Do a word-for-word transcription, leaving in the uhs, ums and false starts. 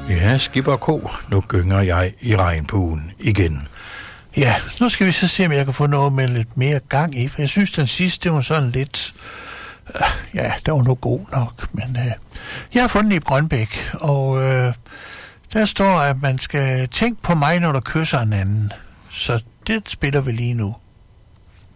Ja, Skipper Ko, nu gynger jeg i regnbuen igen. Ja, nu skal vi så se, om jeg kan få noget med lidt mere gang i, for jeg synes, den sidste, det var sådan lidt... Ja, det var nu god nok, men... Uh, jeg har fundet i Grønbæk, og uh, der står, at man skal tænke på mig, når du kysser en anden. Så det spiller vi lige nu.